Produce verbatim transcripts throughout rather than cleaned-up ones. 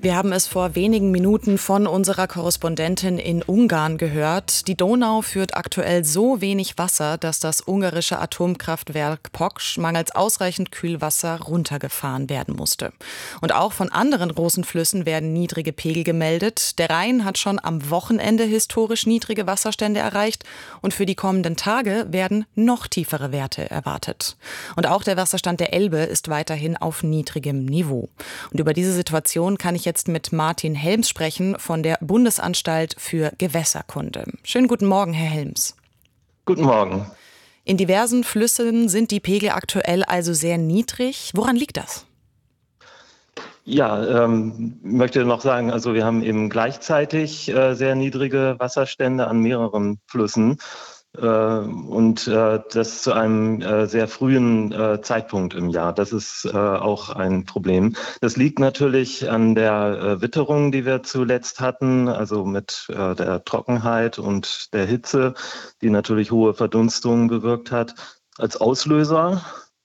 Wir haben es vor wenigen Minuten von unserer Korrespondentin in Ungarn gehört. Die Donau führt aktuell so wenig Wasser, dass das ungarische Atomkraftwerk Poksch mangels ausreichend Kühlwasser runtergefahren werden musste. Und auch von anderen großen Flüssen werden niedrige Pegel gemeldet. Der Rhein hat schon am Wochenende historisch niedrige Wasserstände erreicht und für die kommenden Tage werden noch tiefere Werte erwartet. Und auch der Wasserstand der Elbe ist weiterhin auf niedrigem Niveau. Und über diese Situation kann ich jetzt jetzt mit Martin Helms sprechen von der Bundesanstalt für Gewässerkunde. Schönen guten Morgen, Herr Helms. Guten Morgen. In diversen Flüssen sind die Pegel aktuell also sehr niedrig. Woran liegt das? Ja, ähm, möchte noch sagen, also wir haben eben gleichzeitig äh, sehr niedrige Wasserstände an mehreren Flüssen. Äh, und äh, das zu einem äh, sehr frühen äh, Zeitpunkt im Jahr. Das ist äh, auch ein Problem. Das liegt natürlich an der äh, Witterung, die wir zuletzt hatten, also mit äh, der Trockenheit und der Hitze, die natürlich hohe Verdunstungen bewirkt hat, als Auslöser.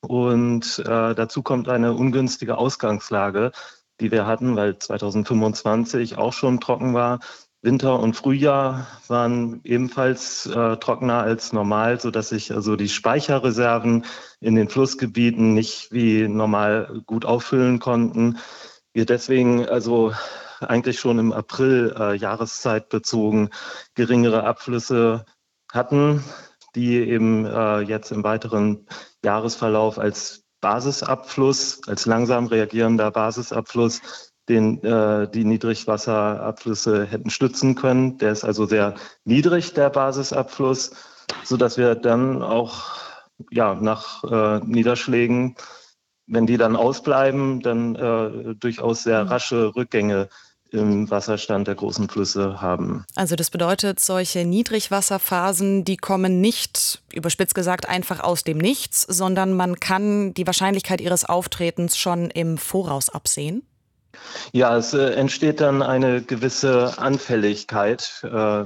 Und äh, dazu kommt eine ungünstige Ausgangslage, die wir hatten, weil zweitausendfünfundzwanzig auch schon trocken war. Winter und Frühjahr waren ebenfalls äh, trockener als normal, sodass sich also die Speicherreserven in den Flussgebieten nicht wie normal gut auffüllen konnten. Wir deswegen also eigentlich schon im April äh, jahreszeitbezogen geringere Abflüsse hatten, die eben äh, jetzt im weiteren Jahresverlauf als Basisabfluss, als langsam reagierender Basisabfluss den äh, die Niedrigwasserabflüsse hätten stützen können. Der ist also sehr niedrig, der Basisabfluss, sodass wir dann auch ja, nach äh, Niederschlägen, wenn die dann ausbleiben, dann äh, durchaus sehr rasche Rückgänge im Wasserstand der großen Flüsse haben. Also das bedeutet, solche Niedrigwasserphasen, die kommen nicht, überspitzt gesagt, einfach aus dem Nichts, sondern man kann die Wahrscheinlichkeit ihres Auftretens schon im Voraus absehen? Ja, es äh, entsteht dann eine gewisse Anfälligkeit, äh,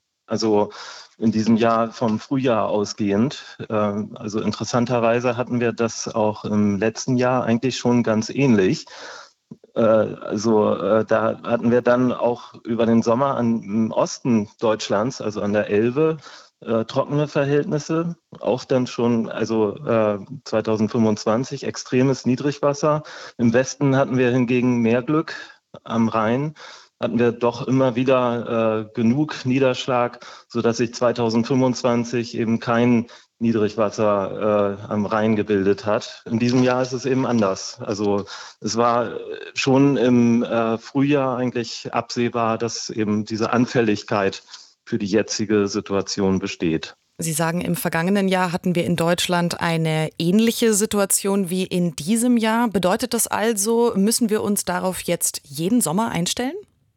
also in diesem Jahr vom Frühjahr ausgehend. Äh, also interessanterweise hatten wir das auch im letzten Jahr eigentlich schon ganz ähnlich. Äh, also äh, da hatten wir dann auch über den Sommer an, im Osten Deutschlands, also an der Elbe, Äh, trockene Verhältnisse, auch dann schon, also äh, zweitausendfünfundzwanzig extremes Niedrigwasser. Im Westen hatten wir hingegen mehr Glück. Am Rhein hatten wir doch immer wieder äh, genug Niederschlag, sodass sich zweitausendfünfundzwanzig eben kein Niedrigwasser äh, am Rhein gebildet hat. In diesem Jahr ist es eben anders. Also es war schon im äh, Frühjahr eigentlich absehbar, dass eben diese Anfälligkeit für die jetzige Situation besteht. Sie sagen, im vergangenen Jahr hatten wir in Deutschland eine ähnliche Situation wie in diesem Jahr. Bedeutet das also, müssen wir uns darauf jetzt jeden Sommer einstellen?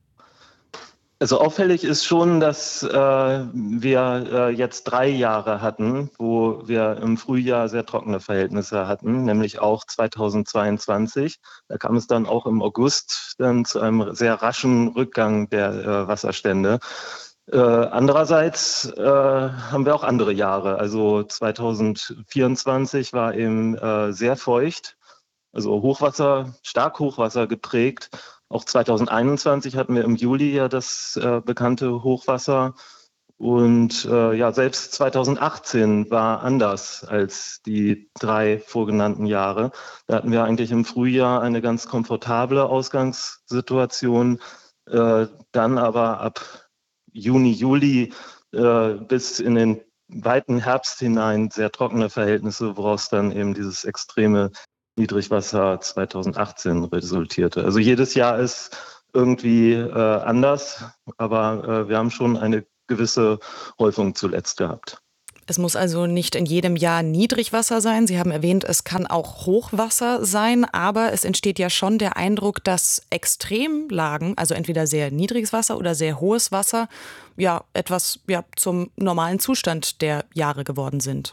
Also auffällig ist schon, dass äh, wir äh, jetzt drei Jahre hatten, wo wir im Frühjahr sehr trockene Verhältnisse hatten, nämlich auch zweitausendzweiundzwanzig. Da kam es dann auch im August dann zu einem sehr raschen Rückgang der äh, Wasserstände. Äh, andererseits äh, haben wir auch andere Jahre. Also zweitausendvierundzwanzig war eben äh, sehr feucht, also Hochwasser, stark Hochwasser geprägt. Auch zweitausendeinundzwanzig hatten wir im Juli ja das äh, bekannte Hochwasser. Und äh, ja, selbst zweitausendachtzehn war anders als die drei vorgenannten Jahre. Da hatten wir eigentlich im Frühjahr eine ganz komfortable Ausgangssituation. Äh, dann aber ab Juni, Juli äh, bis in den weiten Herbst hinein sehr trockene Verhältnisse, woraus dann eben dieses extreme Niedrigwasser zweitausendachtzehn resultierte. Also jedes Jahr ist irgendwie äh, anders, aber äh, wir haben schon eine gewisse Häufung zuletzt gehabt. Es muss also nicht in jedem Jahr Niedrigwasser sein. Sie haben erwähnt, es kann auch Hochwasser sein, aber es entsteht ja schon der Eindruck, dass Extremlagen, also entweder sehr niedriges Wasser oder sehr hohes Wasser, ja etwas ja, zum normalen Zustand der Jahre geworden sind.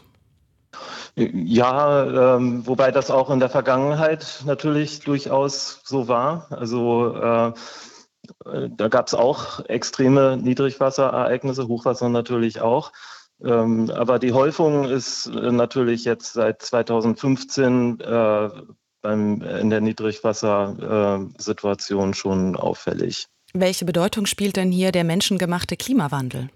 Ja, ähm, wobei das auch in der Vergangenheit natürlich durchaus so war. Also äh, da gab es auch extreme Niedrigwasserereignisse, Hochwasser natürlich auch. Ähm, aber die Häufung ist äh, natürlich jetzt seit zweitausendfünfzehn äh, beim, in der Niedrigwassersituation schon auffällig. Welche Bedeutung spielt denn hier der menschengemachte Klimawandel?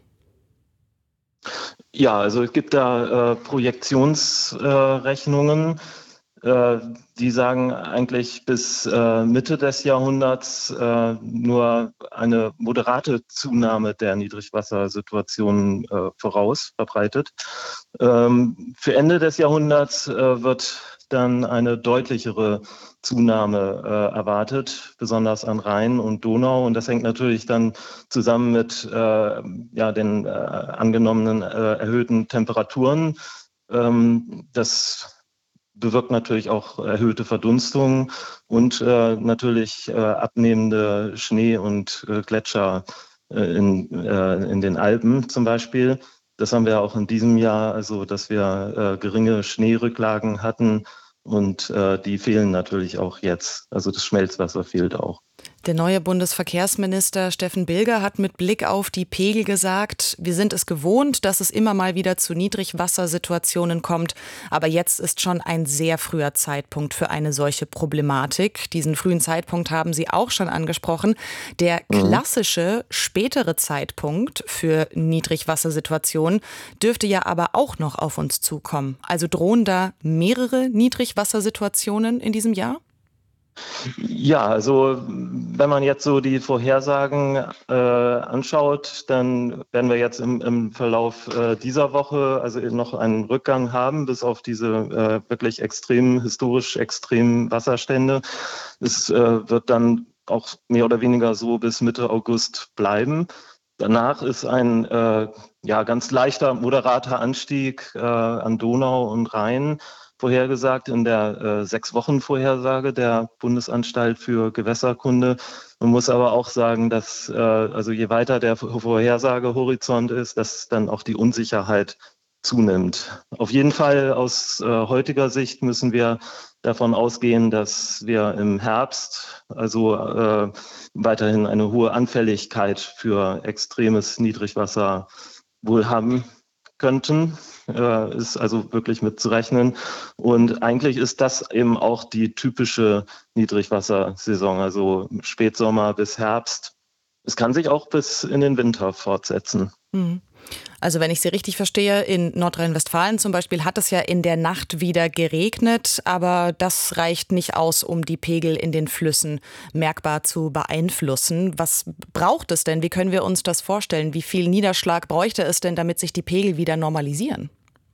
Ja, also es gibt da äh, Projektionsrechnungen, äh, äh, die sagen eigentlich bis äh, Mitte des Jahrhunderts äh, nur eine moderate Zunahme der Niedrigwassersituation äh, voraus, verbreitet. Ähm, für Ende des Jahrhunderts äh, wird dann eine deutlichere Zunahme äh, erwartet, besonders an Rhein und Donau. Und das hängt natürlich dann zusammen mit äh, ja, den äh, angenommenen äh, erhöhten Temperaturen. Ähm, das bewirkt natürlich auch erhöhte Verdunstung und äh, natürlich äh, abnehmende Schnee- und äh, Gletscher äh, in, äh, in den Alpen zum Beispiel. Das haben wir auch in diesem Jahr, also dass wir äh, geringe Schneerücklagen hatten und äh, die fehlen natürlich auch jetzt. Also das Schmelzwasser fehlt auch. Der neue Bundesverkehrsminister Steffen Bilger hat mit Blick auf die Pegel gesagt, wir sind es gewohnt, dass es immer mal wieder zu Niedrigwassersituationen kommt. Aber jetzt ist schon ein sehr früher Zeitpunkt für eine solche Problematik. Diesen frühen Zeitpunkt haben Sie auch schon angesprochen. Der klassische spätere Zeitpunkt für Niedrigwassersituationen dürfte ja aber auch noch auf uns zukommen. Also drohen da mehrere Niedrigwassersituationen in diesem Jahr? Ja, also wenn man jetzt so die Vorhersagen äh, anschaut, dann werden wir jetzt im, im Verlauf äh, dieser Woche also noch einen Rückgang haben, bis auf diese äh, wirklich extrem, historisch extremen Wasserstände. Es äh, wird dann auch mehr oder weniger so bis Mitte August bleiben. Danach ist ein äh, ja, ganz leichter, moderater Anstieg äh, an Donau und Rhein vorhergesagt in der äh, Sechs-Wochen-Vorhersage der Bundesanstalt für Gewässerkunde. Man muss aber auch sagen, dass äh, also je weiter der Vorhersagehorizont ist, dass dann auch die Unsicherheit zunimmt. Auf jeden Fall aus äh, heutiger Sicht müssen wir davon ausgehen, dass wir im Herbst also äh, weiterhin eine hohe Anfälligkeit für extremes Niedrigwasser wohl haben könnten. Äh, ist also wirklich mit zu rechnen. Und eigentlich ist das eben auch die typische Niedrigwassersaison, also Spätsommer bis Herbst. Es kann sich auch bis in den Winter fortsetzen. Also wenn ich Sie richtig verstehe, in Nordrhein-Westfalen zum Beispiel hat es ja in der Nacht wieder geregnet, aber das reicht nicht aus, um die Pegel in den Flüssen merkbar zu beeinflussen. Was braucht es denn? Wie können wir uns das vorstellen? Wie viel Niederschlag bräuchte es denn, damit sich die Pegel wieder normalisieren?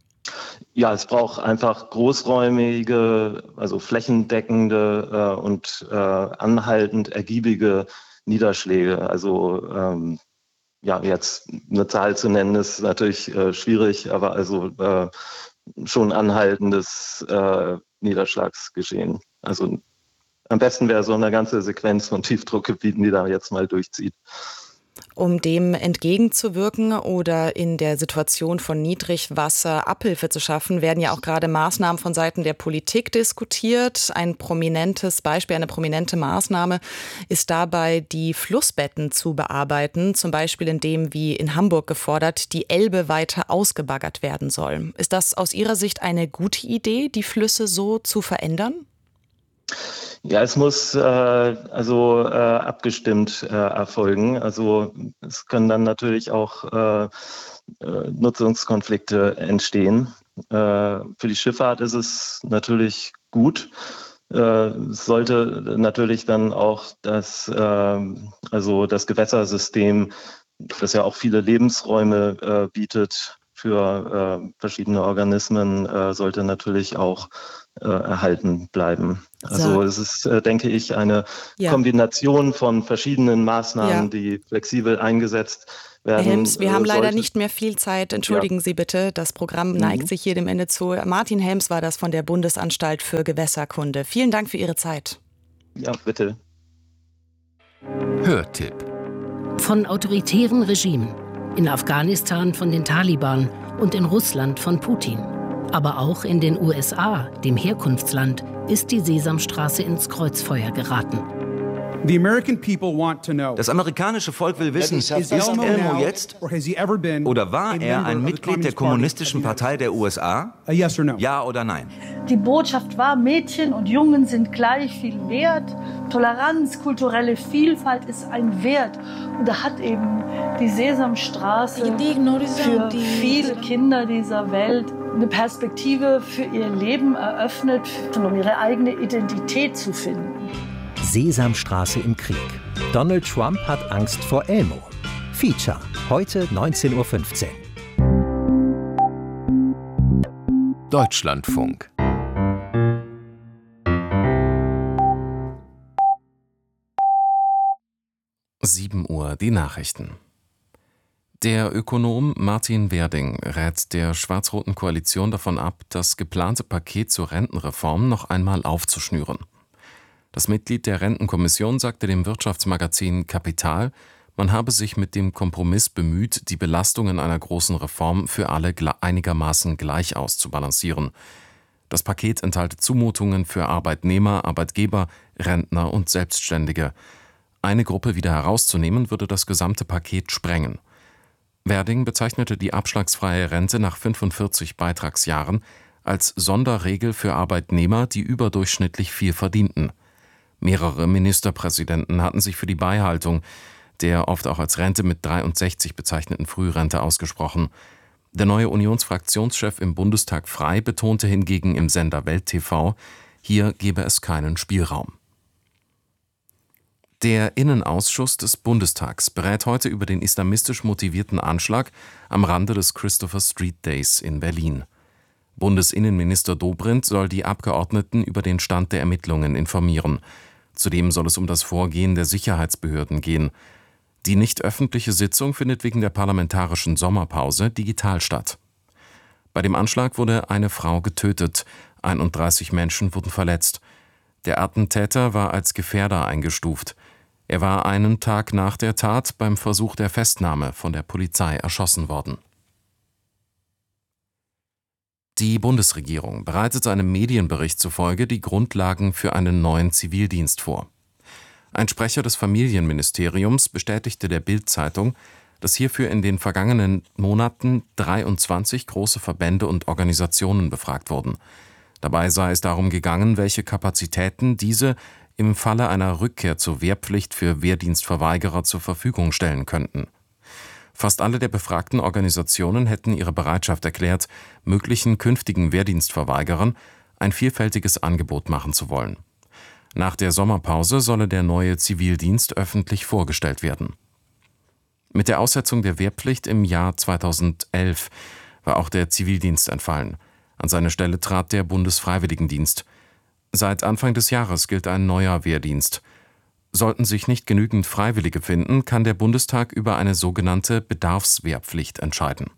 Ja, es braucht einfach großräumige, also flächendeckende äh, und äh, anhaltend ergiebige Niederschläge. Also ähm, ja, jetzt eine Zahl zu nennen, ist natürlich äh, schwierig, aber also äh, schon anhaltendes äh, Niederschlagsgeschehen. Also am besten wäre so eine ganze Sequenz von Tiefdruckgebieten, die da jetzt mal durchzieht. Um dem entgegenzuwirken oder in der Situation von Niedrigwasser Abhilfe zu schaffen, werden ja auch gerade Maßnahmen von Seiten der Politik diskutiert. Ein prominentes Beispiel, eine prominente Maßnahme ist dabei, die Flussbetten zu bearbeiten, zum Beispiel indem, wie in Hamburg gefordert, die Elbe weiter ausgebaggert werden soll. Ist das aus Ihrer Sicht eine gute Idee, die Flüsse so zu verändern? Ja, es muss äh, also äh, abgestimmt äh, erfolgen. Also es können dann natürlich auch äh, äh, Nutzungskonflikte entstehen. Äh, für die Schifffahrt ist es natürlich gut. Äh, es sollte natürlich dann auch das, äh, also das Gewässersystem, das ja auch viele Lebensräume äh, bietet für äh, verschiedene Organismen, äh, sollte natürlich auch äh, erhalten bleiben. Also es ist, äh, denke ich, eine ja. Kombination von verschiedenen Maßnahmen, ja. die flexibel eingesetzt werden. Herr Helms, wir haben leider sollte. nicht mehr viel Zeit. Entschuldigen ja. Sie bitte, das Programm neigt mhm. sich hier dem Ende zu. Martin Helms war das von der Bundesanstalt für Gewässerkunde. Vielen Dank für Ihre Zeit. Ja, bitte. Hörtipp. Von autoritären Regimen. In Afghanistan von den Taliban und in Russland von Putin. Aber auch in den U S A, dem Herkunftsland, ist die Sesamstraße ins Kreuzfeuer geraten. Das amerikanische Volk will wissen, ist Elmo jetzt oder war er ein Mitglied der Kommunistischen Partei der U S A? Ja oder nein? Die Botschaft war, Mädchen und Jungen sind gleich viel wert. Toleranz, kulturelle Vielfalt ist ein Wert. Und da hat eben die Sesamstraße für viele Kinder dieser Welt eine Perspektive für ihr Leben eröffnet, um ihre eigene Identität zu finden. Sesamstraße im Krieg. Donald Trump hat Angst vor Elmo. Feature, heute neunzehn Uhr fünfzehn. Deutschlandfunk. sieben Uhr, die Nachrichten. Der Ökonom Martin Werding rät der schwarz-roten Koalition davon ab, das geplante Paket zur Rentenreform noch einmal aufzuschnüren. Das Mitglied der Rentenkommission sagte dem Wirtschaftsmagazin Kapital, man habe sich mit dem Kompromiss bemüht, die Belastungen einer großen Reform für alle einigermaßen gleich auszubalancieren. Das Paket enthalte Zumutungen für Arbeitnehmer, Arbeitgeber, Rentner und Selbstständige. Eine Gruppe wieder herauszunehmen, würde das gesamte Paket sprengen. Werding bezeichnete die abschlagsfreie Rente nach fünfundvierzig Beitragsjahren als Sonderregel für Arbeitnehmer, die überdurchschnittlich viel verdienten. Mehrere Ministerpräsidenten hatten sich für die Beibehaltung der oft auch als Rente mit dreiundsechzig bezeichneten Frührente ausgesprochen. Der neue Unionsfraktionschef im Bundestag Frei betonte hingegen im Sender Welt T V, hier gebe es keinen Spielraum. Der Innenausschuss des Bundestags berät heute über den islamistisch motivierten Anschlag am Rande des Christopher Street Days in Berlin. Bundesinnenminister Dobrindt soll die Abgeordneten über den Stand der Ermittlungen informieren. Zudem soll es um das Vorgehen der Sicherheitsbehörden gehen. Die nicht öffentliche Sitzung findet wegen der parlamentarischen Sommerpause digital statt. Bei dem Anschlag wurde eine Frau getötet, einunddreißig Menschen wurden verletzt. Der Attentäter war als Gefährder eingestuft. Er war einen Tag nach der Tat beim Versuch der Festnahme von der Polizei erschossen worden. Die Bundesregierung bereitet einem Medienbericht zufolge die Grundlagen für einen neuen Zivildienst vor. Ein Sprecher des Familienministeriums bestätigte der Bild-Zeitung, dass hierfür in den vergangenen Monaten dreiundzwanzig große Verbände und Organisationen befragt wurden. Dabei sei es darum gegangen, welche Kapazitäten diese im Falle einer Rückkehr zur Wehrpflicht für Wehrdienstverweigerer zur Verfügung stellen könnten. Fast alle der befragten Organisationen hätten ihre Bereitschaft erklärt, möglichen künftigen Wehrdienstverweigerern ein vielfältiges Angebot machen zu wollen. Nach der Sommerpause solle der neue Zivildienst öffentlich vorgestellt werden. Mit der Aussetzung der Wehrpflicht im Jahr zweitausendelf war auch der Zivildienst entfallen. An seine Stelle trat der Bundesfreiwilligendienst. Seit Anfang des Jahres gilt ein neuer Wehrdienst. Sollten sich nicht genügend Freiwillige finden, kann der Bundestag über eine sogenannte Bedarfswehrpflicht entscheiden.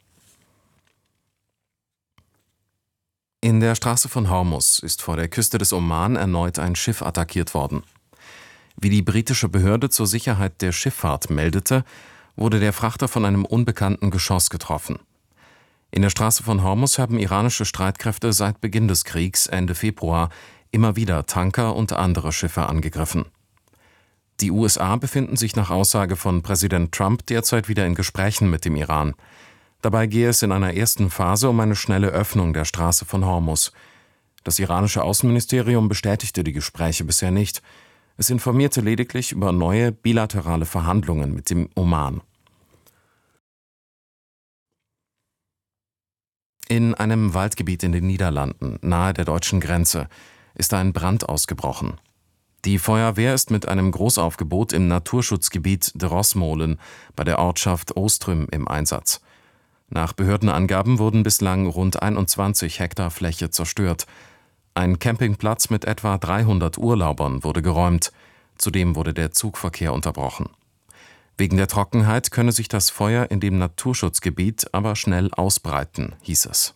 In der Straße von Hormuz ist vor der Küste des Oman erneut ein Schiff attackiert worden. Wie die britische Behörde zur Sicherheit der Schifffahrt meldete, wurde der Frachter von einem unbekannten Geschoss getroffen. In der Straße von Hormuz haben iranische Streitkräfte seit Beginn des Kriegs Ende Februar immer wieder Tanker und andere Schiffe angegriffen. Die U S A befinden sich nach Aussage von Präsident Trump derzeit wieder in Gesprächen mit dem Iran. Dabei gehe es in einer ersten Phase um eine schnelle Öffnung der Straße von Hormuz. Das iranische Außenministerium bestätigte die Gespräche bisher nicht. Es informierte lediglich über neue bilaterale Verhandlungen mit dem Oman. In einem Waldgebiet in den Niederlanden, nahe der deutschen Grenze, ist ein Brand ausgebrochen. Die Feuerwehr ist mit einem Großaufgebot im Naturschutzgebiet De Rosmolen bei der Ortschaft Ostrüm im Einsatz. Nach Behördenangaben wurden bislang rund einundzwanzig Hektar Fläche zerstört. Ein Campingplatz mit etwa dreihundert Urlaubern wurde geräumt. Zudem wurde der Zugverkehr unterbrochen. Wegen der Trockenheit könne sich das Feuer in dem Naturschutzgebiet aber schnell ausbreiten, hieß es.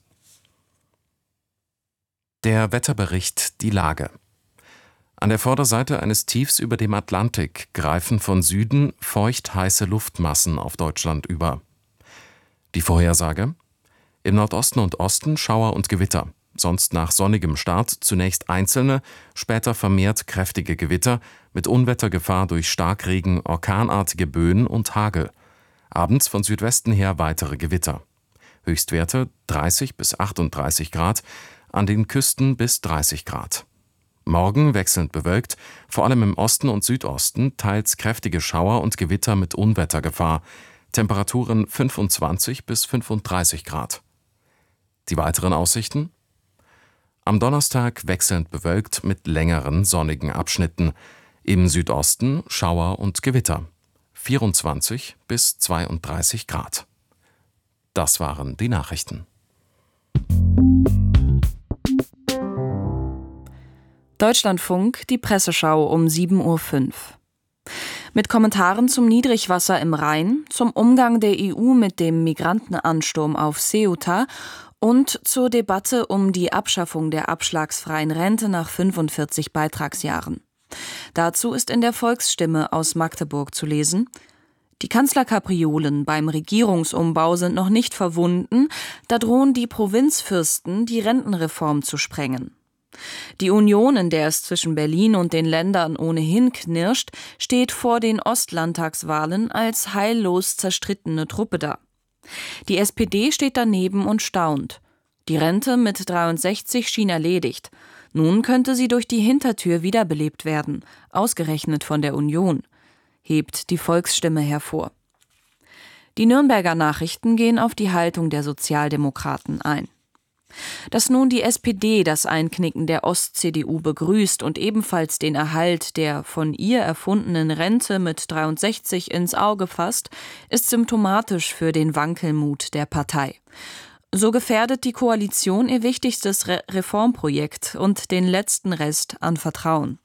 Der Wetterbericht, die Lage. An der Vorderseite eines Tiefs über dem Atlantik greifen von Süden feucht heiße Luftmassen auf Deutschland über. Die Vorhersage: Im Nordosten und Osten Schauer und Gewitter. sonst nach sonnigem Start zunächst einzelne, später vermehrt kräftige Gewitter mit Unwettergefahr durch Starkregen, orkanartige Böen und Hagel. Abends von Südwesten her weitere Gewitter. Höchstwerte dreißig bis achtunddreißig Grad, an den Küsten bis dreißig Grad. Morgen wechselnd bewölkt, vor allem im Osten und Südosten teils kräftige Schauer und Gewitter mit Unwettergefahr. Temperaturen fünfundzwanzig bis fünfunddreißig Grad. Die weiteren Aussichten? Am Donnerstag wechselnd bewölkt mit längeren sonnigen Abschnitten. Im Südosten Schauer und Gewitter. vierundzwanzig bis zweiunddreißig Grad. Das waren die Nachrichten. Deutschlandfunk, die Presseschau um sieben Uhr fünf. Mit Kommentaren zum Niedrigwasser im Rhein, zum Umgang der E U mit dem Migrantenansturm auf Ceuta und zur Debatte um die Abschaffung der abschlagsfreien Rente nach fünfundvierzig Beitragsjahren. Dazu ist in der Volksstimme aus Magdeburg zu lesen: Die Kanzlerkapriolen beim Regierungsumbau sind noch nicht verwunden, da drohen die Provinzfürsten, die Rentenreform zu sprengen. Die Union, in der es zwischen Berlin und den Ländern ohnehin knirscht, steht vor den Ostlandtagswahlen als heillos zerstrittene Truppe da. Die S P D steht daneben und staunt. Die Rente mit dreiundsechzig schien erledigt. Nun könnte sie durch die Hintertür wiederbelebt werden, ausgerechnet von der Union, hebt die Volksstimme hervor. Die Nürnberger Nachrichten gehen auf die Haltung der Sozialdemokraten ein. Dass nun die S P D das Einknicken der Ost-C D U begrüßt und ebenfalls den Erhalt der von ihr erfundenen Rente mit dreiundsechzig ins Auge fasst, ist symptomatisch für den Wankelmut der Partei. So gefährdet die Koalition ihr wichtigstes Re- Reformprojekt und den letzten Rest an Vertrauen.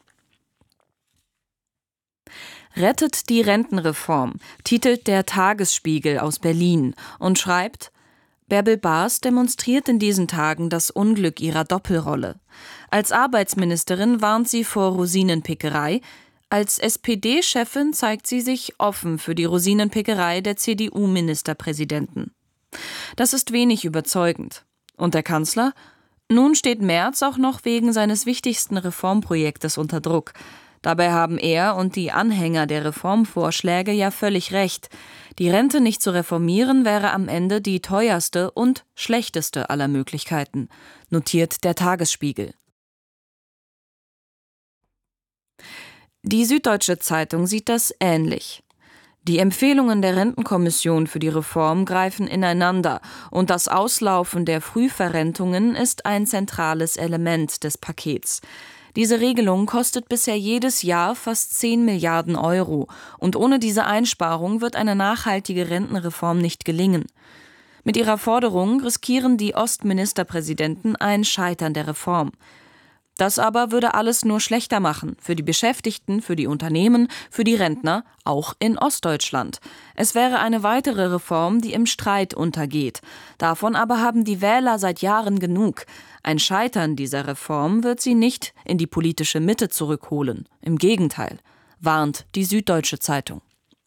Rettet die Rentenreform, titelt der Tagesspiegel aus Berlin und schreibt: Bärbel Baas demonstriert in diesen Tagen das Unglück ihrer Doppelrolle. Als Arbeitsministerin warnt sie vor Rosinenpickerei, als S P D-Chefin zeigt sie sich offen für die Rosinenpickerei der C D U-Ministerpräsidenten. Das ist wenig überzeugend. Und der Kanzler? Nun steht Merz auch noch wegen seines wichtigsten Reformprojektes unter Druck. Dabei haben er und die Anhänger der Reformvorschläge ja völlig recht. Die Rente nicht zu reformieren wäre am Ende die teuerste und schlechteste aller Möglichkeiten, notiert der Tagesspiegel. Die Süddeutsche Zeitung sieht das ähnlich. Die Empfehlungen der Rentenkommission für die Reform greifen ineinander und das Auslaufen der Frühverrentungen ist ein zentrales Element des Pakets. Diese Regelung kostet bisher jedes Jahr fast zehn Milliarden Euro und ohne diese Einsparung wird eine nachhaltige Rentenreform nicht gelingen. Mit ihrer Forderung riskieren die Ostministerpräsidenten ein Scheitern der Reform. Das aber würde alles nur schlechter machen, für die Beschäftigten, für die Unternehmen, für die Rentner, auch in Ostdeutschland. Es wäre eine weitere Reform, die im Streit untergeht. Davon aber haben die Wähler seit Jahren genug. Ein Scheitern dieser Reform wird sie nicht in die politische Mitte zurückholen. Im Gegenteil, warnt die Süddeutsche Zeitung.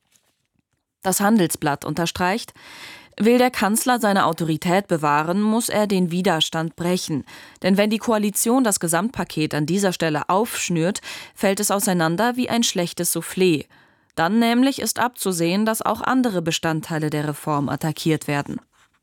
Das Handelsblatt unterstreicht: Will der Kanzler seine Autorität bewahren, muss er den Widerstand brechen. Denn wenn die Koalition das Gesamtpaket an dieser Stelle aufschnürt, fällt es auseinander wie ein schlechtes Soufflé. Dann nämlich ist abzusehen, dass auch andere Bestandteile der Reform attackiert werden.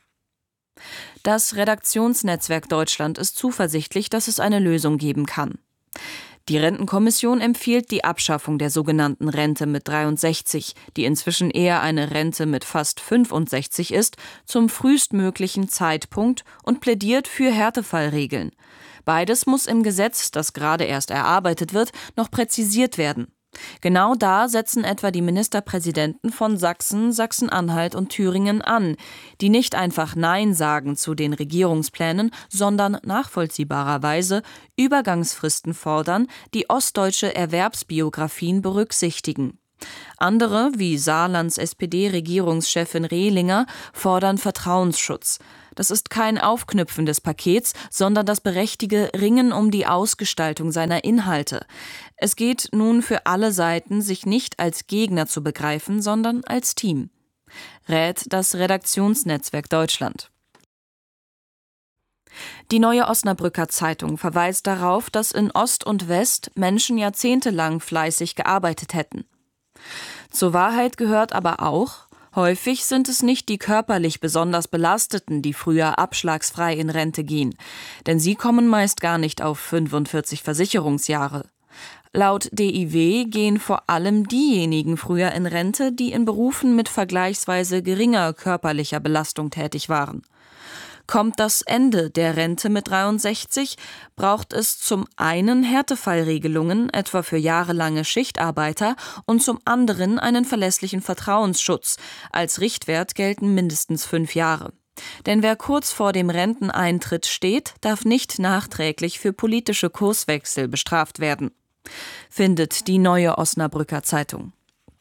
Das Redaktionsnetzwerk Deutschland ist zuversichtlich, dass es eine Lösung geben kann. Die Rentenkommission empfiehlt die Abschaffung der sogenannten Rente mit dreiundsechzig, die inzwischen eher eine Rente mit fast fünfundsechzig ist, zum frühestmöglichen Zeitpunkt und plädiert für Härtefallregeln. Beides muss im Gesetz, das gerade erst erarbeitet wird, noch präzisiert werden. Genau da setzen etwa die Ministerpräsidenten von Sachsen, Sachsen-Anhalt und Thüringen an, die nicht einfach Nein sagen zu den Regierungsplänen, sondern nachvollziehbarerweise Übergangsfristen fordern, die ostdeutsche Erwerbsbiografien berücksichtigen. Andere, wie Saarlands S P D-Regierungschefin Rehlinger, fordern Vertrauensschutz. Das ist kein Aufknüpfen des Pakets, sondern das berechtigte Ringen um die Ausgestaltung seiner Inhalte. Es geht nun für alle Seiten, sich nicht als Gegner zu begreifen, sondern als Team. Rät das Redaktionsnetzwerk Deutschland. Die Neue Osnabrücker Zeitung verweist darauf, dass in Ost und West Menschen jahrzehntelang fleißig gearbeitet hätten. Zur Wahrheit gehört aber auch, häufig sind es nicht die körperlich besonders Belasteten, die früher abschlagsfrei in Rente gehen, denn sie kommen meist gar nicht auf fünfundvierzig Versicherungsjahre. Laut D I W gehen vor allem diejenigen früher in Rente, die in Berufen mit vergleichsweise geringer körperlicher Belastung tätig waren. Kommt das Ende der Rente mit dreiundsechzig, braucht es zum einen Härtefallregelungen, etwa für jahrelange Schichtarbeiter, und zum anderen einen verlässlichen Vertrauensschutz. Als Richtwert gelten mindestens fünf Jahre. Denn wer kurz vor dem Renteneintritt steht, darf nicht nachträglich für politische Kurswechsel bestraft werden, findet die Neue Osnabrücker Zeitung.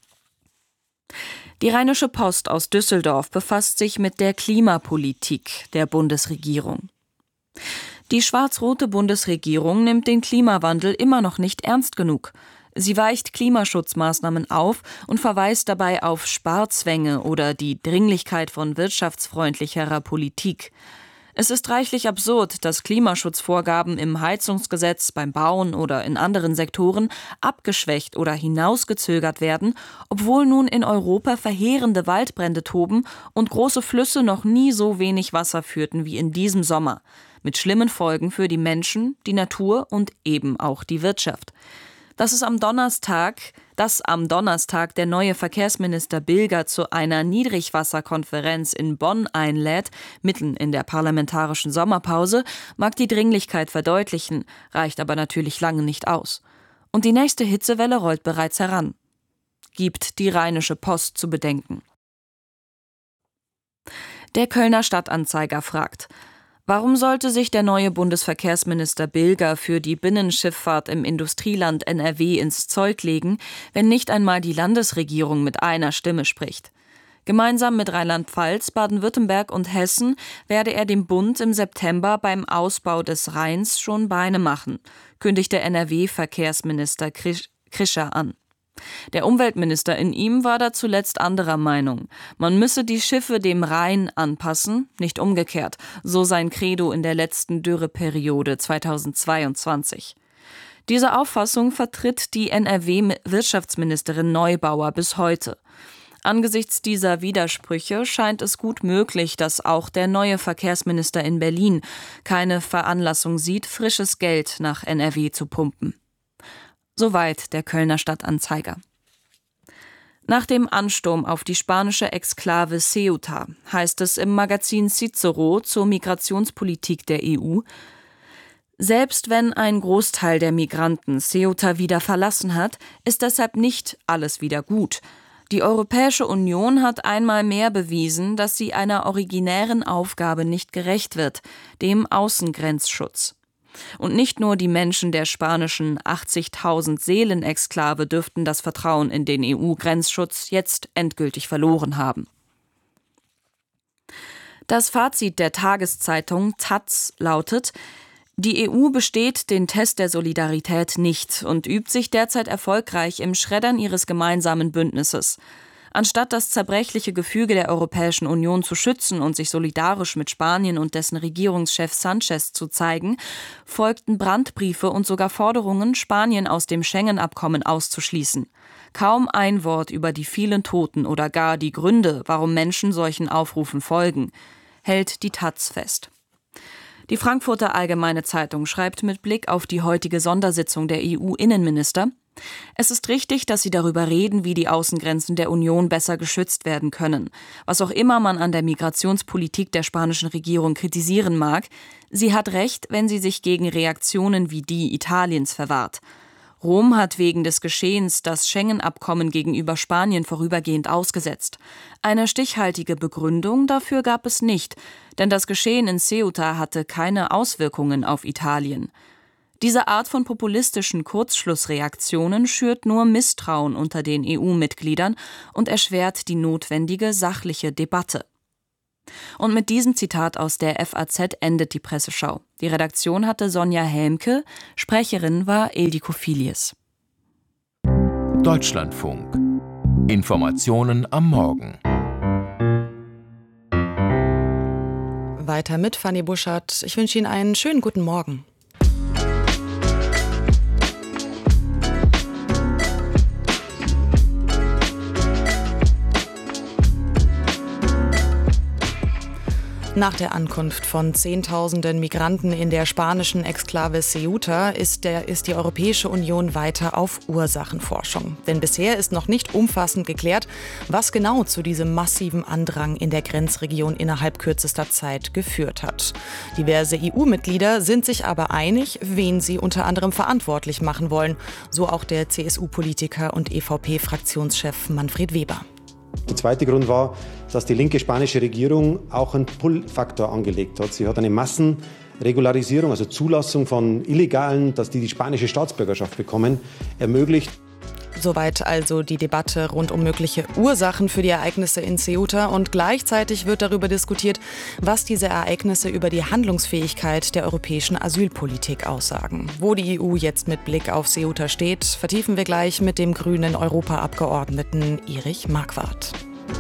Die Rheinische Post aus Düsseldorf befasst sich mit der Klimapolitik der Bundesregierung. Die schwarz-rote Bundesregierung nimmt den Klimawandel immer noch nicht ernst genug. Sie weicht Klimaschutzmaßnahmen auf und verweist dabei auf Sparzwänge oder die Dringlichkeit von wirtschaftsfreundlicherer Politik. Es ist reichlich absurd, dass Klimaschutzvorgaben im Heizungsgesetz, beim Bauen oder in anderen Sektoren abgeschwächt oder hinausgezögert werden, obwohl nun in Europa verheerende Waldbrände toben und große Flüsse noch nie so wenig Wasser führten wie in diesem Sommer, mit schlimmen Folgen für die Menschen, die Natur und eben auch die Wirtschaft. Dass es am Donnerstag, dass am Donnerstag der neue Verkehrsminister Bilger zu einer Niedrigwasserkonferenz in Bonn einlädt, mitten in der parlamentarischen Sommerpause, mag die Dringlichkeit verdeutlichen, reicht aber natürlich lange nicht aus. Und die nächste Hitzewelle rollt bereits heran. Gibt die Rheinische Post zu bedenken. Der Kölner Stadtanzeiger fragt: Warum sollte sich der neue Bundesverkehrsminister Bilger für die Binnenschifffahrt im Industrieland N R W ins Zeug legen, wenn nicht einmal die Landesregierung mit einer Stimme spricht? Gemeinsam mit Rheinland-Pfalz, Baden-Württemberg und Hessen werde er dem Bund im September beim Ausbau des Rheins schon Beine machen, kündigte N R W-Verkehrsminister Krischer an. Der Umweltminister in ihm war da zuletzt anderer Meinung. Man müsse die Schiffe dem Rhein anpassen, nicht umgekehrt, so sein Credo in der letzten Dürreperiode zweitausendzweiundzwanzig. Diese Auffassung vertritt die N R W-Wirtschaftsministerin Neubauer bis heute. Angesichts dieser Widersprüche scheint es gut möglich, dass auch der neue Verkehrsminister in Berlin keine Veranlassung sieht, frisches Geld nach N R W zu pumpen. Soweit der Kölner Stadtanzeiger. Nach dem Ansturm auf die spanische Exklave Ceuta heißt es im Magazin Cicero zur Migrationspolitik der E U: Selbst wenn ein Großteil der Migranten Ceuta wieder verlassen hat, ist deshalb nicht alles wieder gut. Die Europäische Union hat einmal mehr bewiesen, dass sie einer originären Aufgabe nicht gerecht wird, dem Außengrenzschutz. Und nicht nur die Menschen der spanischen achtzigtausend Seelenexklave dürften das Vertrauen in den E U-Grenzschutz jetzt endgültig verloren haben. Das Fazit der Tageszeitung Taz lautet: Die E U besteht den Test der Solidarität nicht und übt sich derzeit erfolgreich im Schreddern ihres gemeinsamen Bündnisses. Anstatt das zerbrechliche Gefüge der Europäischen Union zu schützen und sich solidarisch mit Spanien und dessen Regierungschef Sanchez zu zeigen, folgten Brandbriefe und sogar Forderungen, Spanien aus dem Schengen-Abkommen auszuschließen. Kaum ein Wort über die vielen Toten oder gar die Gründe, warum Menschen solchen Aufrufen folgen, hält die Taz fest. Die Frankfurter Allgemeine Zeitung schreibt mit Blick auf die heutige Sondersitzung der E U-Innenminister: Es ist richtig, dass sie darüber reden, wie die Außengrenzen der Union besser geschützt werden können. Was auch immer man an der Migrationspolitik der spanischen Regierung kritisieren mag, sie hat recht, wenn sie sich gegen Reaktionen wie die Italiens verwahrt. Rom hat wegen des Geschehens das Schengen-Abkommen gegenüber Spanien vorübergehend ausgesetzt. Eine stichhaltige Begründung dafür gab es nicht, denn das Geschehen in Ceuta hatte keine Auswirkungen auf Italien. Diese Art von populistischen Kurzschlussreaktionen schürt nur Misstrauen unter den E U-Mitgliedern und erschwert die notwendige sachliche Debatte. Und mit diesem Zitat aus der F A Z endet die Presseschau. Die Redaktion hatte Sonja Helmke, Sprecherin war Ildiko Filius. Deutschlandfunk. Informationen am Morgen. weiter mit Fanny Buschert. Ich wünsche Ihnen einen schönen guten Morgen. Nach der Ankunft von Zehntausenden Migranten in der spanischen Exklave Ceuta ist, der, ist die Europäische Union weiter auf Ursachenforschung. Denn bisher ist noch nicht umfassend geklärt, was genau zu diesem massiven Andrang in der Grenzregion innerhalb kürzester Zeit geführt hat. Diverse E U-Mitglieder sind sich aber einig, wen sie unter anderem verantwortlich machen wollen. So auch der C S U-Politiker und E V P-Fraktionschef Manfred Weber. Der zweite Grund war, dass die linke spanische Regierung auch einen Pull-Faktor angelegt hat. Sie hat eine Massenregularisierung, also Zulassung von Illegalen, dass die die spanische Staatsbürgerschaft bekommen, ermöglicht. Soweit also die Debatte rund um mögliche Ursachen für die Ereignisse in Ceuta. Und gleichzeitig wird darüber diskutiert, was diese Ereignisse über die Handlungsfähigkeit der europäischen Asylpolitik aussagen. Wo die E U jetzt mit Blick auf Ceuta steht, vertiefen wir gleich mit dem grünen Europaabgeordneten Erich Marquardt.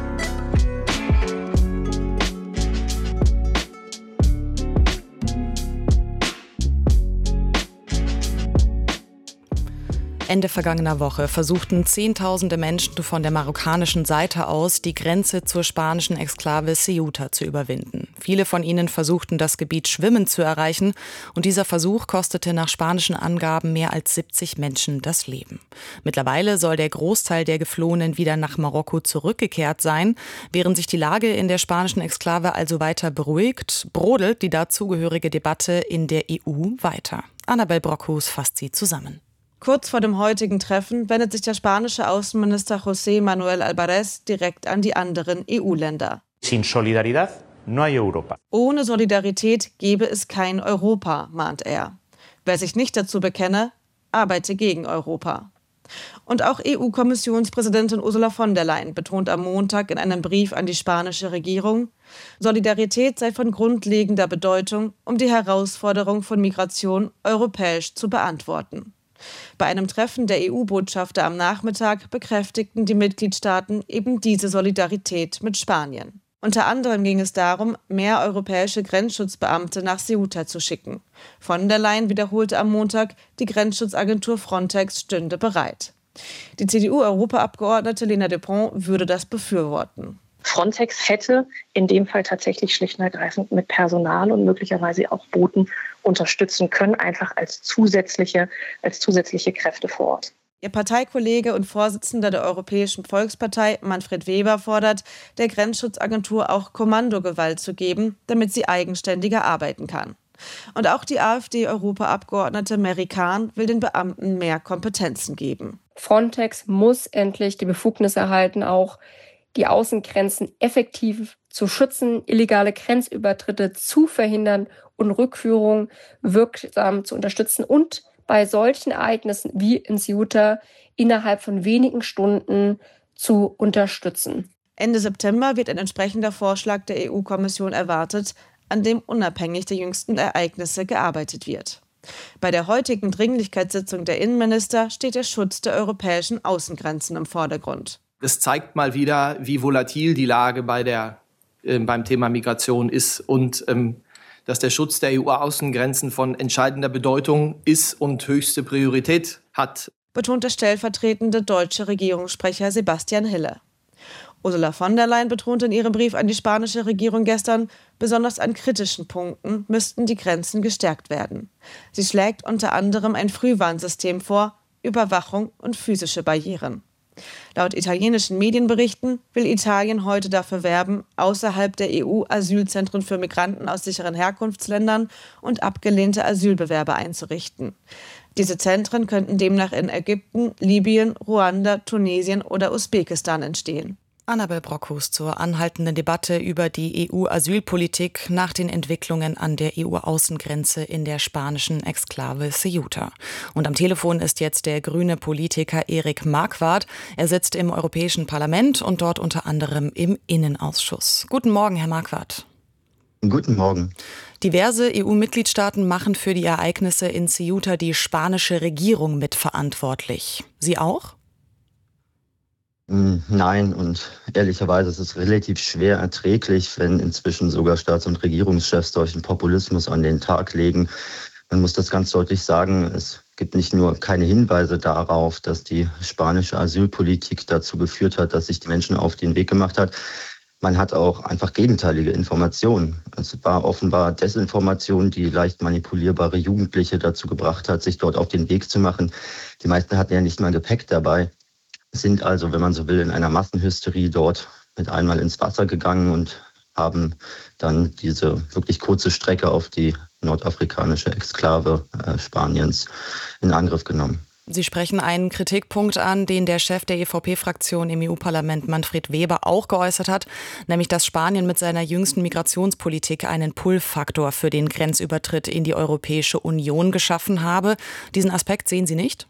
Ende vergangener Woche versuchten Zehntausende Menschen von der marokkanischen Seite aus, die Grenze zur spanischen Exklave Ceuta zu überwinden. Viele von ihnen versuchten, das Gebiet schwimmend zu erreichen, und dieser Versuch kostete nach spanischen Angaben mehr als siebzig Menschen das Leben. Mittlerweile soll der Großteil der Geflohenen wieder nach Marokko zurückgekehrt sein. Während sich die Lage in der spanischen Exklave also weiter beruhigt, brodelt die dazugehörige Debatte in der E U weiter. Annabel Brockhus fasst sie zusammen. Kurz vor dem heutigen Treffen wendet sich der spanische Außenminister José Manuel Álvarez direkt an die anderen E U-Länder. Sin solidaridad no hay Europa. Ohne Solidarität gäbe es kein Europa, mahnt er. Wer sich nicht dazu bekenne, arbeite gegen Europa. Und auch E U-Kommissionspräsidentin Ursula von der Leyen betont am Montag in einem Brief an die spanische Regierung, Solidarität sei von grundlegender Bedeutung, um die Herausforderung von Migration europäisch zu beantworten. Bei einem Treffen der E U-Botschafter am Nachmittag bekräftigten die Mitgliedstaaten eben diese Solidarität mit Spanien. Unter anderem ging es darum, mehr europäische Grenzschutzbeamte nach Ceuta zu schicken. Von der Leyen wiederholte am Montag, die Grenzschutzagentur Frontex stünde bereit. Die C D U-Europaabgeordnete Lena Dupont würde das befürworten. Frontex hätte in dem Fall tatsächlich schlicht und ergreifend mit Personal und möglicherweise auch Booten unterstützen können, einfach als zusätzliche, als zusätzliche Kräfte vor Ort. Ihr Parteikollege und Vorsitzender der Europäischen Volkspartei, Manfred Weber, fordert, der Grenzschutzagentur auch Kommandogewalt zu geben, damit sie eigenständiger arbeiten kann. Und auch die AfD-Europaabgeordnete Mary Kahn will den Beamten mehr Kompetenzen geben. Frontex muss endlich die Befugnis erhalten, auch die Außengrenzen effektiv zu schützen, illegale Grenzübertritte zu verhindern und Rückführungen wirksam zu unterstützen und bei solchen Ereignissen wie in Ceuta innerhalb von wenigen Stunden zu unterstützen. Ende September wird ein entsprechender Vorschlag der E U-Kommission erwartet, an dem unabhängig der jüngsten Ereignisse gearbeitet wird. Bei der heutigen Dringlichkeitssitzung der Innenminister steht der Schutz der europäischen Außengrenzen im Vordergrund. Es zeigt mal wieder, wie volatil die Lage bei der, äh, beim Thema Migration ist und ähm, dass der Schutz der E U-Außengrenzen von entscheidender Bedeutung ist und höchste Priorität hat, betont der stellvertretende deutsche Regierungssprecher Sebastian Hille. Ursula von der Leyen betonte in ihrem Brief an die spanische Regierung gestern, besonders an kritischen Punkten müssten die Grenzen gestärkt werden. Sie schlägt unter anderem ein Frühwarnsystem vor, Überwachung und physische Barrieren. Laut italienischen Medienberichten will Italien heute dafür werben, außerhalb der E U Asylzentren für Migranten aus sicheren Herkunftsländern und abgelehnte Asylbewerber einzurichten. Diese Zentren könnten demnach in Ägypten, Libyen, Ruanda, Tunesien oder Usbekistan entstehen. Annabel Brockhus zur anhaltenden Debatte über die E U-Asylpolitik nach den Entwicklungen an der E U-Außengrenze in der spanischen Exklave Ceuta. Und am Telefon ist jetzt der grüne Politiker Erich Marquardt. Er sitzt im Europäischen Parlament und dort unter anderem im Innenausschuss. Guten Morgen, Herr Marquardt. Guten Morgen. Diverse E U-Mitgliedstaaten machen für die Ereignisse in Ceuta die spanische Regierung mitverantwortlich. Sie auch? Nein, und ehrlicherweise ist es relativ schwer erträglich, wenn inzwischen sogar Staats- und Regierungschefs solchen Populismus an den Tag legen. Man muss das ganz deutlich sagen, es gibt nicht nur keine Hinweise darauf, dass die spanische Asylpolitik dazu geführt hat, dass sich die Menschen auf den Weg gemacht hat. Man hat auch einfach gegenteilige Informationen. Es war offenbar Desinformation, die leicht manipulierbare Jugendliche dazu gebracht hat, sich dort auf den Weg zu machen. Die meisten hatten ja nicht mal Gepäck dabei, sind also, wenn man so will, in einer Massenhysterie dort mit einmal ins Wasser gegangen und haben dann diese wirklich kurze Strecke auf die nordafrikanische Exklave äh, Spaniens in Angriff genommen. Sie sprechen einen Kritikpunkt an, den der Chef der E V P-Fraktion im E U-Parlament, Manfred Weber, auch geäußert hat, nämlich dass Spanien mit seiner jüngsten Migrationspolitik einen Pull-Faktor für den Grenzübertritt in die Europäische Union geschaffen habe. Diesen Aspekt sehen Sie nicht?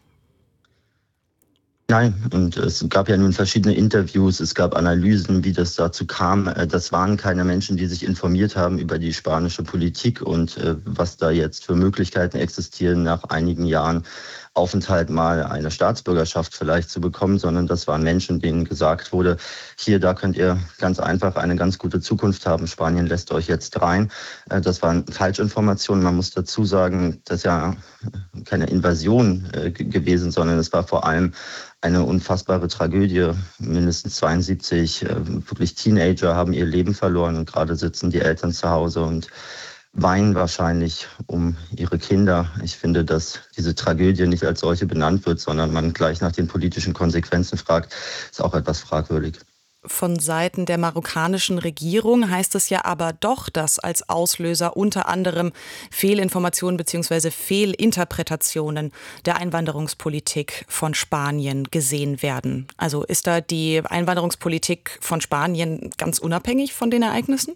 Nein, und es gab ja nun verschiedene Interviews, es gab Analysen, wie das dazu kam. Das waren keine Menschen, die sich informiert haben über die spanische Politik und äh, was da jetzt für Möglichkeiten existieren, nach einigen Jahren Aufenthalt mal eine Staatsbürgerschaft vielleicht zu bekommen, sondern das waren Menschen, denen gesagt wurde, hier, da könnt ihr ganz einfach eine ganz gute Zukunft haben. Spanien lässt euch jetzt rein. Das waren Falschinformationen. Man muss dazu sagen, das ist ja keine Invasion äh, gewesen, sondern es war vor allem eine unfassbare Tragödie. Mindestens zweiundsiebzig äh, wirklich Teenager haben ihr Leben verloren und gerade sitzen die Eltern zu Hause und weinen wahrscheinlich um ihre Kinder. Ich finde, dass diese Tragödie nicht als solche benannt wird, sondern man gleich nach den politischen Konsequenzen fragt, ist auch etwas fragwürdig. Von Seiten der marokkanischen Regierung heißt es ja aber doch, dass als Auslöser unter anderem Fehlinformationen bzw. Fehlinterpretationen der Einwanderungspolitik von Spanien gesehen werden. Also ist da die Einwanderungspolitik von Spanien ganz unabhängig von den Ereignissen?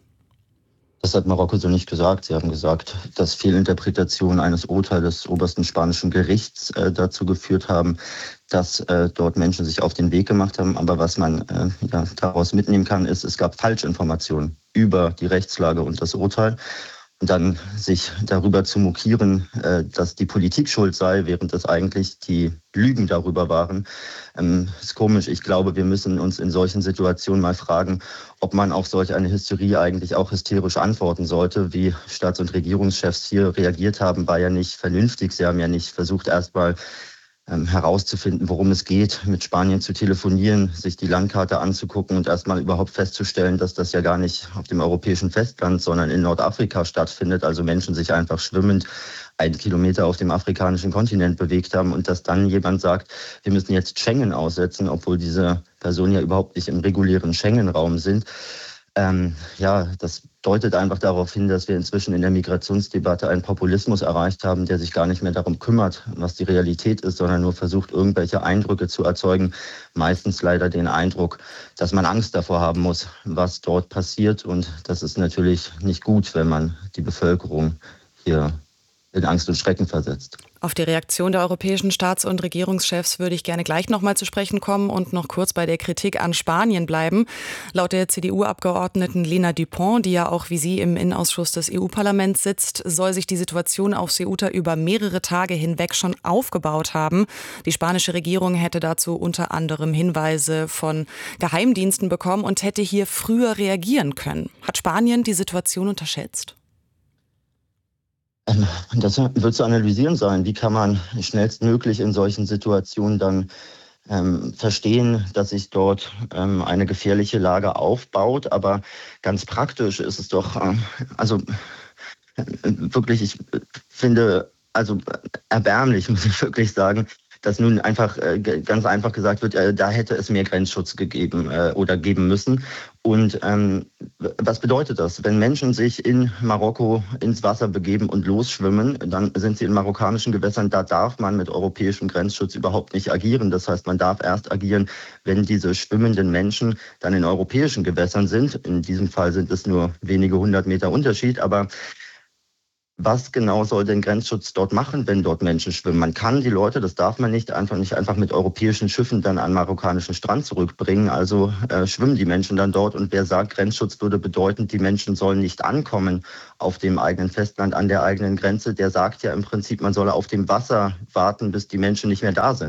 Das hat Marokko so nicht gesagt. Sie haben gesagt, dass Fehlinterpretationen eines Urteils des obersten spanischen Gerichts äh, dazu geführt haben, dass äh, dort Menschen sich auf den Weg gemacht haben. Aber was man äh, ja, daraus mitnehmen kann, ist, es gab Falschinformationen über die Rechtslage und das Urteil. Und dann sich darüber zu mokieren, äh, dass die Politik schuld sei, während es eigentlich die Lügen darüber waren, ähm, ist komisch. Ich glaube, wir müssen uns in solchen Situationen mal fragen, ob man auf solch eine Hysterie eigentlich auch hysterisch antworten sollte. Wie Staats- und Regierungschefs hier reagiert haben, war ja nicht vernünftig. Sie haben ja nicht versucht, erstmal ähm, herauszufinden, worum es geht, mit Spanien zu telefonieren, sich die Landkarte anzugucken und erstmal überhaupt festzustellen, dass das ja gar nicht auf dem europäischen Festland, sondern in Nordafrika stattfindet. Also Menschen sich einfach schwimmend einen Kilometer auf dem afrikanischen Kontinent bewegt haben und dass dann jemand sagt, wir müssen jetzt Schengen aussetzen, obwohl diese Personen ja überhaupt nicht im regulären Schengen-Raum sind. Ähm, ja, das deutet einfach darauf hin, dass wir inzwischen in der Migrationsdebatte einen Populismus erreicht haben, der sich gar nicht mehr darum kümmert, was die Realität ist, sondern nur versucht, irgendwelche Eindrücke zu erzeugen. Meistens leider den Eindruck, dass man Angst davor haben muss, was dort passiert. Und das ist natürlich nicht gut, wenn man die Bevölkerung hier in Angst und Schrecken versetzt. Auf die Reaktion der europäischen Staats- und Regierungschefs würde ich gerne gleich noch mal zu sprechen kommen und noch kurz bei der Kritik an Spanien bleiben. Laut der C D U-Abgeordneten Lena Dupont, die ja auch wie sie im Innenausschuss des E U-Parlaments sitzt, soll sich die Situation auf Ceuta über mehrere Tage hinweg schon aufgebaut haben. Die spanische Regierung hätte dazu unter anderem Hinweise von Geheimdiensten bekommen und hätte hier früher reagieren können. Hat Spanien die Situation unterschätzt? Das wird zu analysieren sein. Wie kann man schnellstmöglich in solchen Situationen dann ähm, verstehen, dass sich dort ähm, eine gefährliche Lage aufbaut? Aber ganz praktisch ist es doch, äh, also äh, wirklich, ich finde, also erbärmlich, muss ich wirklich sagen, dass nun einfach äh, ganz einfach gesagt wird, äh, da hätte es mehr Grenzschutz gegeben äh, oder geben müssen. Und ähm, was bedeutet das? Wenn Menschen sich in Marokko ins Wasser begeben und losschwimmen, dann sind sie in marokkanischen Gewässern. Da darf man mit europäischem Grenzschutz überhaupt nicht agieren. Das heißt, man darf erst agieren, wenn diese schwimmenden Menschen dann in europäischen Gewässern sind. In diesem Fall sind es nur wenige hundert Meter Unterschied, aber was genau soll denn Grenzschutz dort machen, wenn dort Menschen schwimmen? Man kann die Leute, das darf man nicht, einfach nicht einfach mit europäischen Schiffen dann an marokkanischen Strand zurückbringen. Also äh, schwimmen die Menschen dann dort. Und wer sagt, Grenzschutz würde bedeuten, die Menschen sollen nicht ankommen auf dem eigenen Festland, an der eigenen Grenze, der sagt ja im Prinzip, man solle auf dem Wasser warten, bis die Menschen nicht mehr da sind.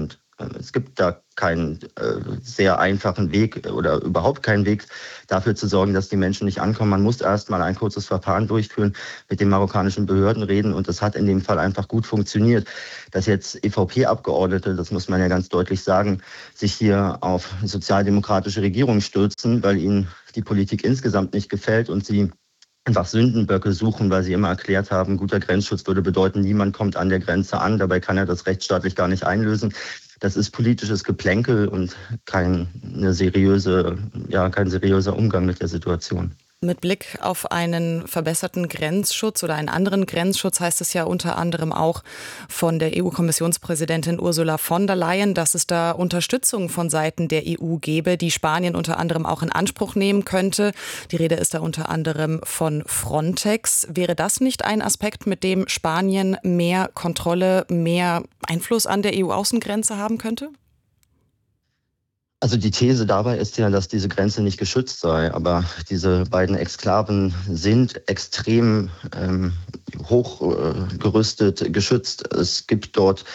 Es gibt da keinen äh, sehr einfachen Weg oder überhaupt keinen Weg dafür zu sorgen, dass die Menschen nicht ankommen. Man muss erst mal ein kurzes Verfahren durchführen, mit den marokkanischen Behörden reden und das hat in dem Fall einfach gut funktioniert. Dass jetzt E V P-Abgeordnete, das muss man ja ganz deutlich sagen, sich hier auf sozialdemokratische Regierungen stürzen, weil ihnen die Politik insgesamt nicht gefällt und sie einfach Sündenböcke suchen, weil sie immer erklärt haben, guter Grenzschutz würde bedeuten, niemand kommt an der Grenze an. Dabei kann er das rechtsstaatlich gar nicht einlösen. Das ist politisches Geplänkel und kein, eine seriöse, ja, kein seriöser Umgang mit der Situation. Mit Blick auf einen verbesserten Grenzschutz oder einen anderen Grenzschutz heißt es ja unter anderem auch von der E U-Kommissionspräsidentin Ursula von der Leyen, dass es da Unterstützung von Seiten der E U gäbe, die Spanien unter anderem auch in Anspruch nehmen könnte. Die Rede ist da unter anderem von Frontex. Wäre das nicht ein Aspekt, mit dem Spanien mehr Kontrolle, mehr Einfluss an der E U-Außengrenze haben könnte? Also die These dabei ist ja, dass diese Grenze nicht geschützt sei. Aber diese beiden Exklaven sind extrem ähm, hochgerüstet, äh, geschützt. Es gibt dort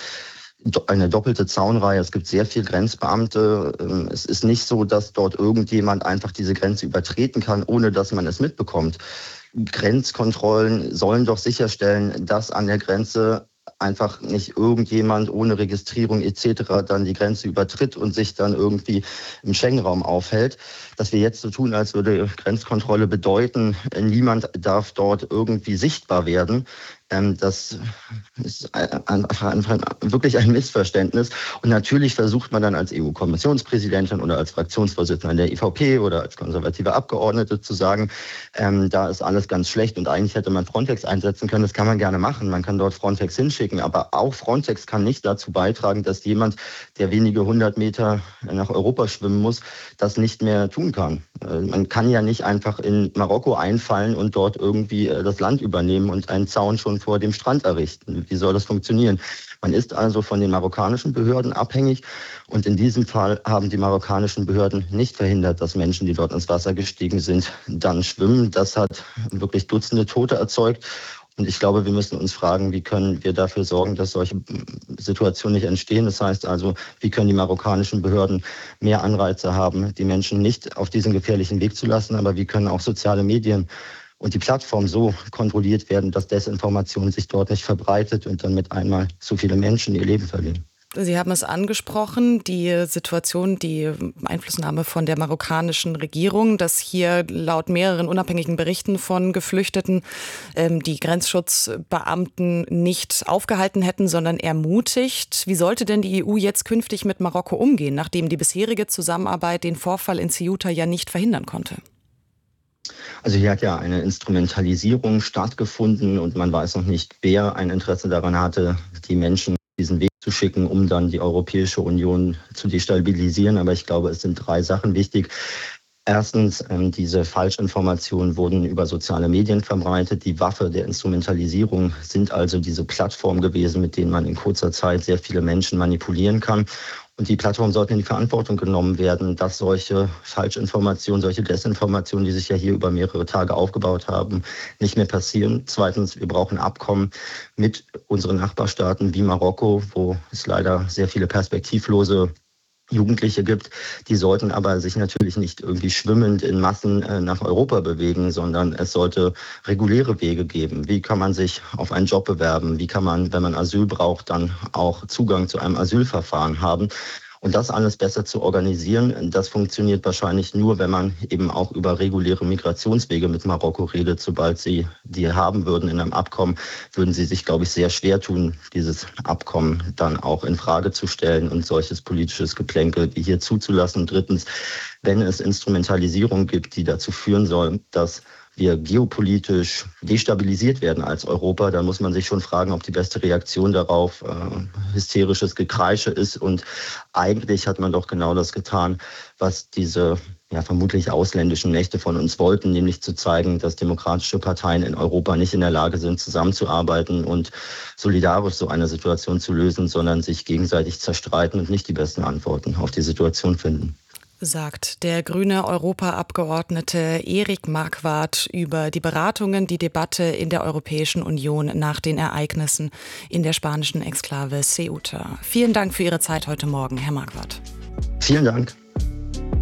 eine doppelte Zaunreihe. Es gibt sehr viel Grenzbeamte. Es ist nicht so, dass dort irgendjemand einfach diese Grenze übertreten kann, ohne dass man es mitbekommt. Grenzkontrollen sollen doch sicherstellen, dass an der Grenze einfach nicht irgendjemand ohne Registrierung et cetera dann die Grenze übertritt und sich dann irgendwie im Schengen-Raum aufhält. Dass wir jetzt so tun, als würde Grenzkontrolle bedeuten, niemand darf dort irgendwie sichtbar werden, das ist einfach wirklich ein Missverständnis. Und natürlich versucht man dann als E U-Kommissionspräsidentin oder als Fraktionsvorsitzender der E V P oder als konservative Abgeordnete zu sagen, ähm, da ist alles ganz schlecht und eigentlich hätte man Frontex einsetzen können. Das kann man gerne machen. Man kann dort Frontex hinschicken. Aber auch Frontex kann nicht dazu beitragen, dass jemand, der wenige hundert Meter nach Europa schwimmen muss, das nicht mehr tun kann. Äh, man kann ja nicht einfach in Marokko einfallen und dort irgendwie äh, das Land übernehmen und einen Zaun schon vor dem Strand errichten. Wie soll das funktionieren? Man ist also von den marokkanischen Behörden abhängig und in diesem Fall haben die marokkanischen Behörden nicht verhindert, dass Menschen, die dort ins Wasser gestiegen sind, dann schwimmen. Das hat wirklich Dutzende Tote erzeugt. Und ich glaube, wir müssen uns fragen, wie können wir dafür sorgen, dass solche Situationen nicht entstehen. Das heißt also, wie können die marokkanischen Behörden mehr Anreize haben, die Menschen nicht auf diesen gefährlichen Weg zu lassen, aber wie können auch soziale Medien und die Plattform so kontrolliert werden, dass Desinformation sich dort nicht verbreitet und dann mit einmal so viele Menschen ihr Leben verlieren. Sie haben es angesprochen, die Situation, die Einflussnahme von der marokkanischen Regierung, dass hier laut mehreren unabhängigen Berichten von Geflüchteten ähm, die Grenzschutzbeamten nicht aufgehalten hätten, sondern ermutigt. Wie sollte denn die E U jetzt künftig mit Marokko umgehen, nachdem die bisherige Zusammenarbeit den Vorfall in Ceuta ja nicht verhindern konnte? Also hier hat ja eine Instrumentalisierung stattgefunden und man weiß noch nicht, wer ein Interesse daran hatte, die Menschen diesen Weg zu schicken, um dann die Europäische Union zu destabilisieren. Aber ich glaube, es sind drei Sachen wichtig. Erstens, ähm, diese Falschinformationen wurden über soziale Medien verbreitet. Die Waffe der Instrumentalisierung sind also diese Plattformen gewesen, mit denen man in kurzer Zeit sehr viele Menschen manipulieren kann. Und die Plattformen sollten in die Verantwortung genommen werden, dass solche Falschinformationen, solche Desinformationen, die sich ja hier über mehrere Tage aufgebaut haben, nicht mehr passieren. Zweitens, wir brauchen Abkommen mit unseren Nachbarstaaten wie Marokko, wo es leider sehr viele perspektivlose Jugendliche gibt, die sollten aber sich natürlich nicht irgendwie schwimmend in Massen äh, nach Europa bewegen, sondern es sollte reguläre Wege geben. Wie kann man sich auf einen Job bewerben? Wie kann man, wenn man Asyl braucht, dann auch Zugang zu einem Asylverfahren haben? Und das alles besser zu organisieren, das funktioniert wahrscheinlich nur, wenn man eben auch über reguläre Migrationswege mit Marokko redet. Sobald sie die haben würden in einem Abkommen, würden sie sich, glaube ich, sehr schwer tun, dieses Abkommen dann auch in Frage zu stellen und solches politisches Geplänkel wie hier zuzulassen. Und drittens, wenn es Instrumentalisierung gibt, die dazu führen soll, dass wir geopolitisch destabilisiert werden als Europa, dann muss man sich schon fragen, ob die beste Reaktion darauf äh, hysterisches Gekreische ist. Und eigentlich hat man doch genau das getan, was diese ja, vermutlich ausländischen Mächte von uns wollten, nämlich zu zeigen, dass demokratische Parteien in Europa nicht in der Lage sind, zusammenzuarbeiten und solidarisch so eine Situation zu lösen, sondern sich gegenseitig zerstreiten und nicht die besten Antworten auf die Situation finden. Sagt der grüne Europaabgeordnete Erik Marquardt über die Beratungen, die Debatte in der Europäischen Union nach den Ereignissen in der spanischen Exklave Ceuta. Vielen Dank für Ihre Zeit heute Morgen, Herr Marquardt. Vielen Dank.